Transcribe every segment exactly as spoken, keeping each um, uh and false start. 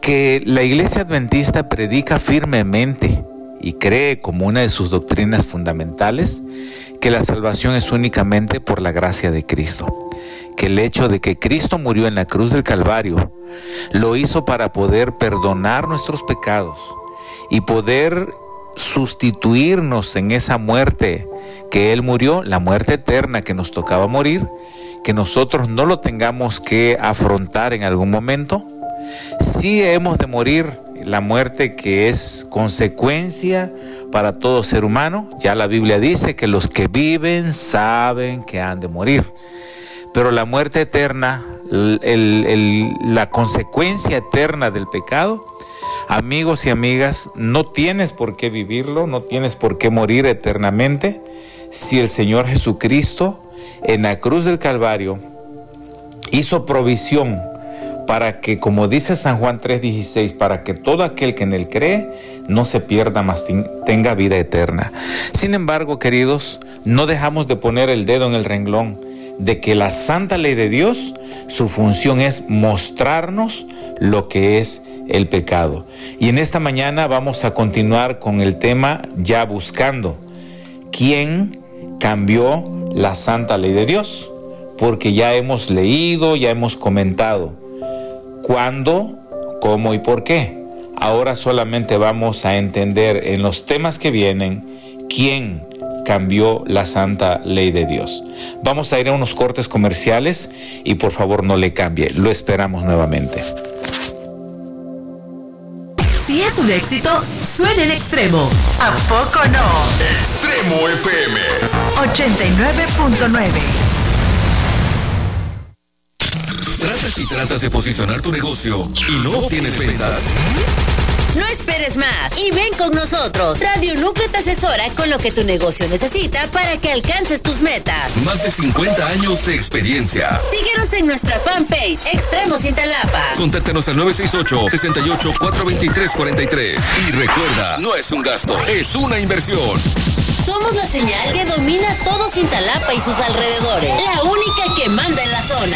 que la Iglesia Adventista predica firmemente y cree como una de sus doctrinas fundamentales que la salvación es únicamente por la gracia de Cristo, que el hecho de que Cristo murió en la cruz del Calvario lo hizo para poder perdonar nuestros pecados y poder sustituirnos en esa muerte que Él murió, la muerte eterna que nos tocaba morir, que nosotros no lo tengamos que afrontar en algún momento. Sí hemos de morir la muerte que es consecuencia para todo ser humano. Ya la Biblia dice que los que viven saben que han de morir. Pero la muerte eterna, el, el, el, la consecuencia eterna del pecado, amigos y amigas, no tienes por qué vivirlo, no tienes por qué morir eternamente si el Señor Jesucristo en la cruz del Calvario hizo provisión para que, como dice San Juan tres dieciséis, para que todo aquel que en Él cree no se pierda, mas tenga vida eterna. Sin embargo, queridos, no dejamos de poner el dedo en el renglón de que la santa ley de Dios, su función es mostrarnos lo que es el pecado. Y en esta mañana vamos a continuar con el tema ya buscando quién cambió la santa ley de Dios, porque ya hemos leído, ya hemos comentado cuándo, cómo y por qué. Ahora solamente vamos a entender en los temas que vienen quién cambió la santa ley de Dios. Vamos a ir a unos cortes comerciales y por favor no le cambie, lo esperamos nuevamente. Si es un éxito, suena en Extremo. ¿A poco no? Extremo F M ochenta y nueve punto nueve. Tratas y tratas de posicionar tu negocio y no obtienes ventas. No esperes más y ven con nosotros. Radio Núcleo te asesora con lo que tu negocio necesita para que alcances tus metas. Más de cincuenta años de experiencia. Síguenos en nuestra fanpage Extremos Cintalapa. Contáctanos al nueve seis ocho, seis ocho, cuatro dos tres, cuatro tres. Y recuerda, no es un gasto, es una inversión. Somos la señal que domina todo Cintalapa y sus alrededores. La única que manda en la zona.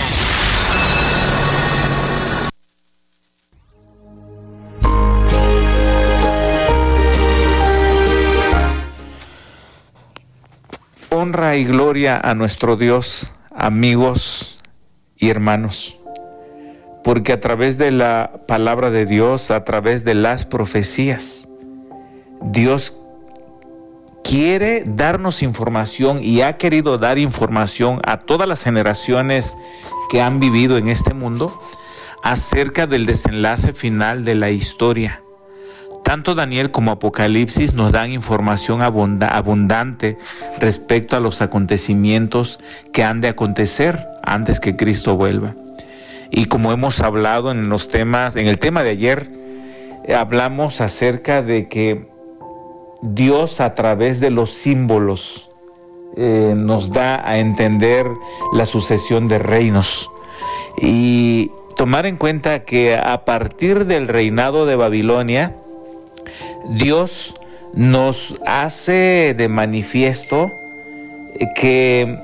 Honra y gloria a nuestro Dios, amigos y hermanos, porque a través de la palabra de Dios, a través de las profecías, Dios quiere darnos información y ha querido dar información a todas las generaciones que han vivido en este mundo acerca del desenlace final de la historia. Tanto Daniel como Apocalipsis nos dan información abunda- abundante respecto a los acontecimientos que han de acontecer antes que Cristo vuelva. Y como hemos hablado en los temas, en el tema de ayer, eh, hablamos acerca de que Dios a través de los símbolos eh, nos da a entender la sucesión de reinos. Y tomar en cuenta que a partir del reinado de Babilonia, Dios nos hace de manifiesto que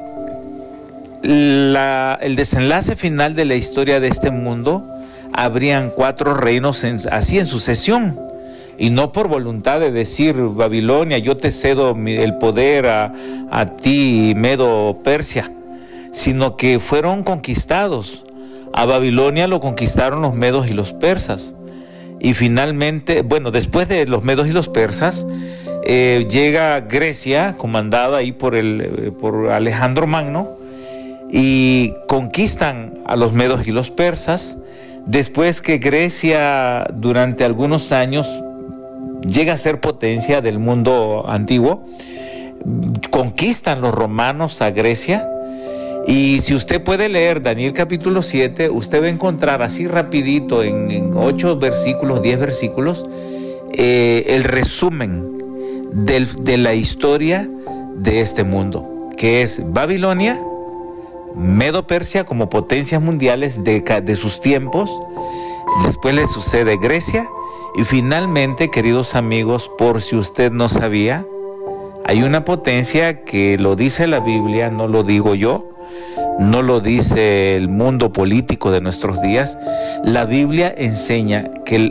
la, el desenlace final de la historia de este mundo habrían cuatro reinos en, así en sucesión, y no por voluntad de decir Babilonia, yo te cedo mi, el poder a, a ti, Medo Persia, sino que fueron conquistados. A Babilonia lo conquistaron los medos y los persas. Y finalmente, bueno, después de los medos y los persas, eh, llega Grecia, comandada ahí por, el, eh, por Alejandro Magno, y conquistan a los medos y los persas. Después que Grecia, durante algunos años, llega a ser potencia del mundo antiguo, conquistan los romanos a Grecia. Y si usted puede leer Daniel capítulo siete, usted va a encontrar así rapidito en, en ocho versículos, diez versículos, eh, el resumen del, de la historia de este mundo, que es Babilonia, Medo-Persia como potencias mundiales de, de sus tiempos. Después le sucede Grecia y finalmente, queridos amigos, por si usted no sabía, hay una potencia que lo dice la Biblia, no lo digo yo, no lo dice el mundo político de nuestros días. La Biblia enseña que